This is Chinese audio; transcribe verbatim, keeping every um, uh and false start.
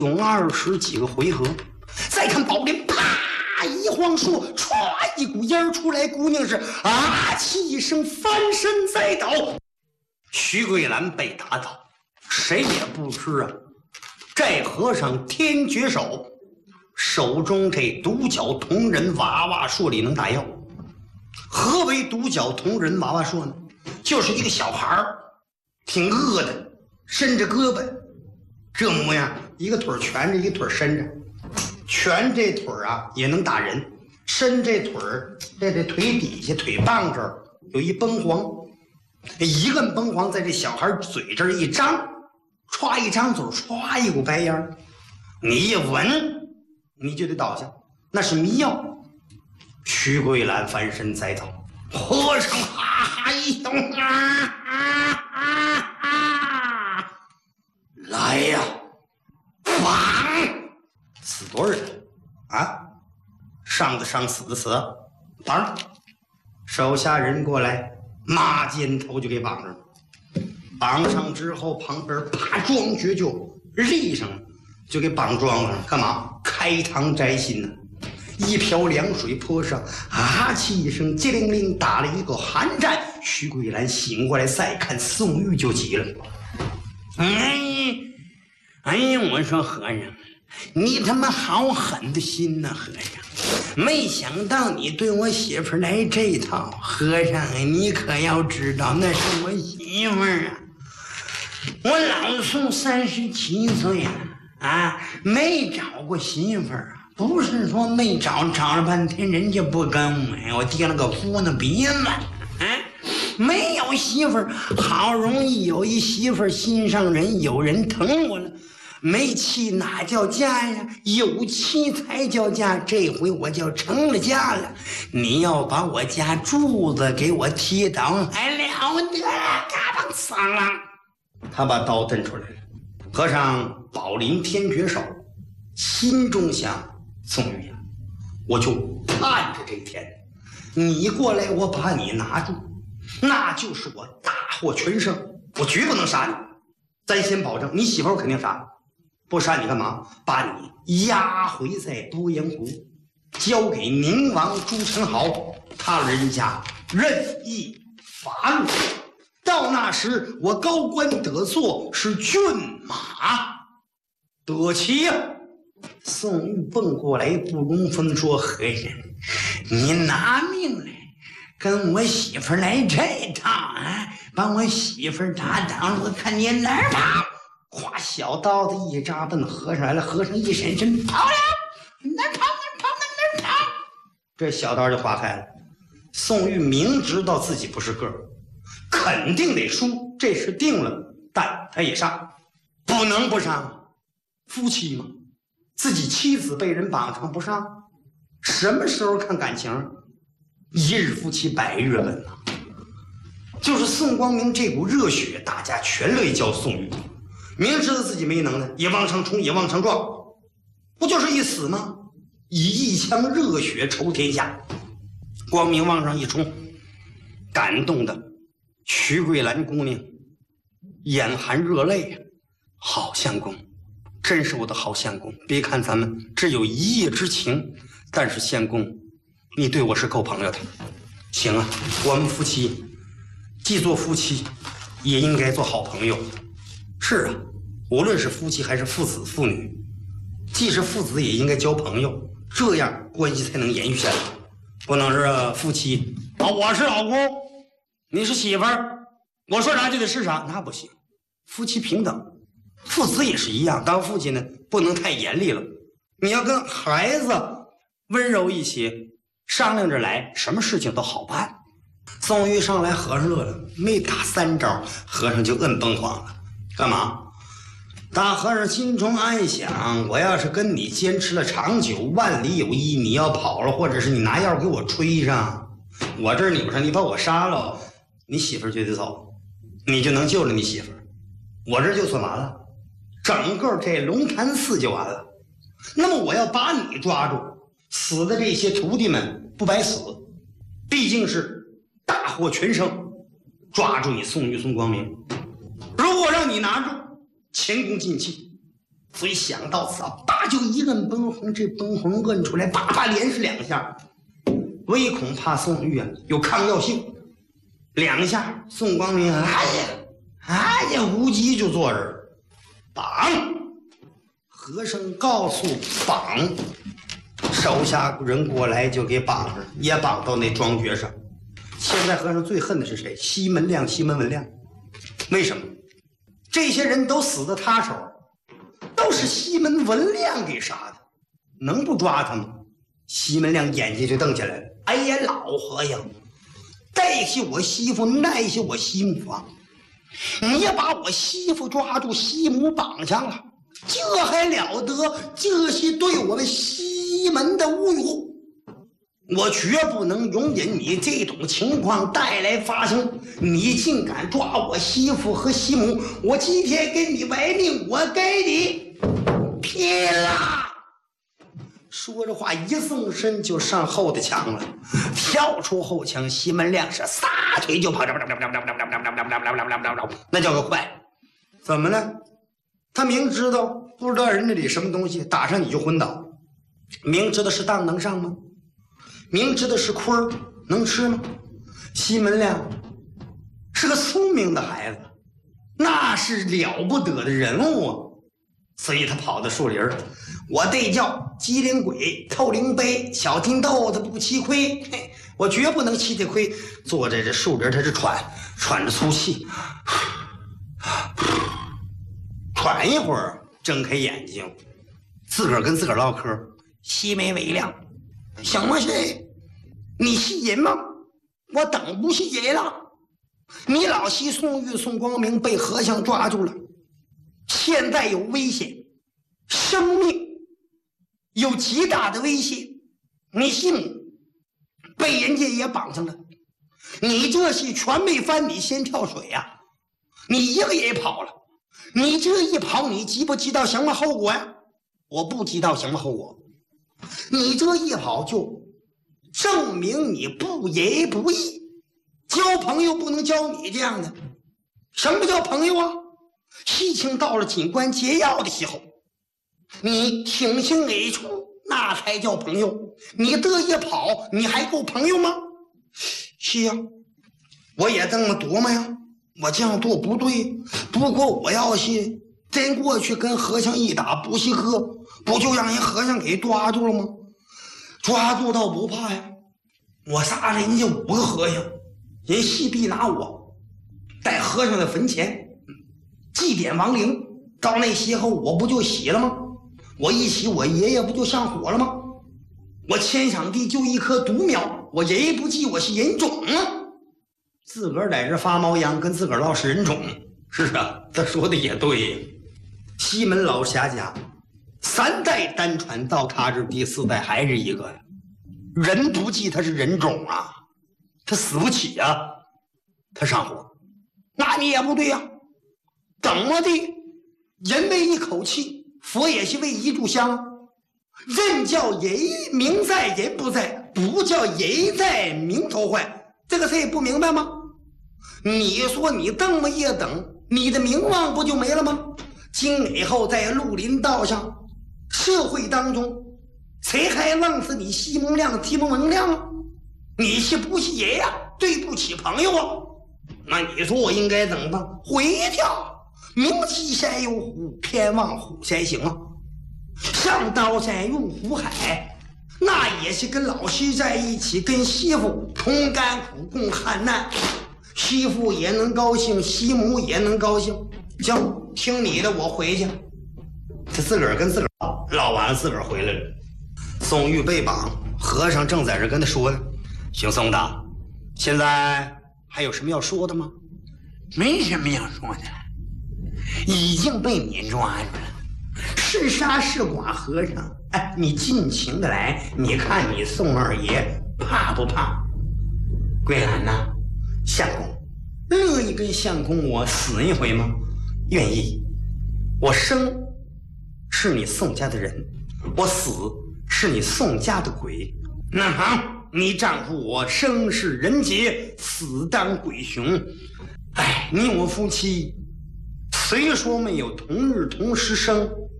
用二十几个回合。再看宝莲，啪一晃树，歘一股烟出来，姑娘是啊气一声翻身栽倒。徐桂兰被打倒，谁也不知啊，这和尚天绝手，手中这独角铜人娃娃硕里能打药。何为独角铜人娃娃硕呢？就是一个小孩儿，挺饿的，伸着胳膊，这模样，一个腿蜷着，一个腿伸着，蜷这腿啊也能打人，伸这腿儿，在这腿底下腿棒这儿有一崩簧，一个崩簧在这小孩嘴这儿一张，歘一张嘴，歘一股白烟，你一闻你就得倒下，那是迷药。徐桂兰翻身栽倒，和尚哈哈一声啊啊啊啊！来呀，绑！死多少人啊？伤的伤，死的死，绑！手下人过来，马肩头就给绑上。绑上之后，旁边啪庄诀就立上了，就给绑庄上了。干嘛？开膛摘心呢！一瓢凉水泼上，啊气一声，接灵灵打了一个寒战。徐桂兰醒过来，再看宋玉就急了。哎，哎呀，我说和尚，你他妈好狠的心呐、啊，和尚！没想到你对我媳妇来这套，和尚，你可要知道，那是我媳妇儿啊！我老宋三十七岁啊，啊，没找过媳妇儿啊。不是说没找，找了半天人家不跟我呀，我跌了个夫呢鼻子，哎，没有媳妇儿，好容易有一媳妇儿心上人，有人疼我了，没妻哪叫家呀？有妻才叫家，这回我就成了家了。你要把我家柱子给我踢倒，还了得了？嘎嘣丧了！他把刀蹬出来了，和尚宝林天绝手，心中想。宋玉呀，我就盼着这一天，你过来，我把你拿住，那就是我大获全胜，我绝不能杀你。咱先保证，你媳妇我肯定杀，不杀你干嘛？把你押回在鄱阳湖，交给宁王朱宸濠，他老人家任意发落。到那时，我高官得坐，是骏马得骑呀、啊。宋玉蹦过来，不容分说：“和尚，你拿命来，跟我媳妇来这套啊！把我媳妇打倒了，我看你哪儿跑！”咵，小刀子一扎，奔和尚来了。和尚一闪身，跑了，哪儿跑哪儿跑哪儿跑！这小刀就划开了。宋玉明知道自己不是个儿，肯定得输，这事定了，但他也杀，不能不杀，夫妻嘛。自己妻子被人绑上不上，什么时候看感情？一日夫妻百日恩呐、啊！就是宋光明这股热血，大家全乐意教宋玉。明知道自己没能耐，也往上冲，也往上撞，不就是一死吗？以一腔热血酬天下。光明往上一冲，感动的徐桂兰姑娘眼含热泪呀！好相公。真是我的好相公，别看咱们只有一夜之情，但是相公，你对我是够朋友的。行啊，我们夫妻既做夫妻，也应该做好朋友。是啊，无论是夫妻还是父子父女，既是父子也应该交朋友，这样关系才能延续下来。不能是夫妻啊，我是老公，你是媳妇儿，我说啥就得是啥，那不行。夫妻平等。父子也是一样，当父亲呢不能太严厉了，你要跟孩子温柔一些，商量着来，什么事情都好办。宋玉上来，和尚乐了，没打三招，和尚就摁崩慌了。干嘛？大和尚心中暗想：我要是跟你坚持了长久，万里有一，你要跑了，或者是你拿药给我吹上，我这儿拧上，你把我杀了，你媳妇儿就得走，你就能救了你媳妇儿，我这就算完了。整个这龙潭寺就完了。那么我要把你抓住，死的这些徒弟们不白死，毕竟是大获全胜。抓住你宋玉宋光明，如果让你拿住，前功尽弃， 所以想到此啊，叭就一摁崩红，这崩红摁出来，叭叭连是两下，唯恐怕宋玉啊有抗药性，两下宋光明哎呀哎呀无极就坐这儿，绑，和尚告诉绑，手下人过来就给绑上，也绑到那庄爵上。现在和尚最恨的是谁？西门亮、西门文亮。为什么？这些人都死在他手，都是西门文亮给杀的，能不抓他吗？西门亮眼睛就瞪起来了。哎呀，老和尚，带下我媳妇，耐下我西母啊！你也把我媳妇抓住，西母绑上了，这还了得？这是对我们西门的侮辱。我绝不能容忍你这种情况带来发生。你竟敢抓我媳妇和西母，我今天跟你玩命，我给你拼了！说着话，一纵身就上后的墙了，跳出后墙，西门亮是撒腿就跑，那叫个快！怎么了？他明知道不知道人那里什么东西，打上你就昏倒，明知道是当能上吗？明知道是亏儿，能吃吗？西门亮是个聪明的孩子，那是了不得的人物啊！所以他跑到树林儿，我对叫机灵鬼、透灵杯、小金豆子不吃亏，嘿，我绝不能吃这亏。坐在这树林，他是喘，喘着粗气，喘一会儿，睁开眼睛，自个儿跟自个儿唠嗑。西门为亮，什么事？你是人吗？我等不是人了。你老西宋玉、宋光明被和尚抓住了，现在有危险，生命有极大的危险。你西母被人家也绑上了，你这是全没翻你先跳水呀、啊！你一个也跑了，你这一跑，你知不知道什么后果呀？我不知道什么后果。你这一跑就证明你不仁不义，交朋友不能交你这样的。什么叫朋友啊？事情到了紧关节要的时候，你挺身而出，那才叫朋友。你这一跑，你还够朋友吗？是呀，我也这么琢磨呀。我这样做不对，不过我要是真过去跟和尚一打，不是喝，不就让人和尚给抓住了吗？抓住倒不怕呀，我杀了人家五个和尚，人势必拿我在和尚的坟前祭奠亡灵，到那时候我不就死了吗？我一死，我爷爷不就上火了吗？我天上地就一棵独苗，我人不记我是人种啊！自个儿在这发毛秧，跟自个儿唠是人种。是啊，他说的也对。西门老侠家三代单传到他这第四代还是一个呀，人不记他是人种啊，他死不起啊，他上火。那你也不对呀、啊，怎么的？人为一口气，佛也是为一炷香。人叫人名在人不在，不叫人在名头坏，这个谁也不明白吗？你说你这么一等，你的名望不就没了吗？今以后在绿林道上社会当中，谁还愣死你西蒙亮、西蒙文亮啊？你是不是爷呀？对不起朋友啊！那你说我应该怎么办？回跳，明西山有虎，偏往虎山行啊！上刀山入虎海，那也是跟老师在一起，跟媳妇同甘苦共患难，媳妇也能高兴，媳母也能高兴。行，听你的，我回去。他自个儿跟自个儿唠，唠完了自个儿回来了。宋玉被绑，和尚正在这跟他说呢。行，宋大，现在还有什么要说的吗？ 没什么要说的，已经被你抓住了。 是杀是剐，和尚，哎，你尽情的来。你看你宋二爷怕不怕？桂兰呐，相公，乐意跟相公我死一回吗？愿意。我生是你宋家的人，我死是你宋家的鬼。那好，你丈夫我生是人杰，死当鬼雄。哎，你我夫妻虽说没有同日同时生，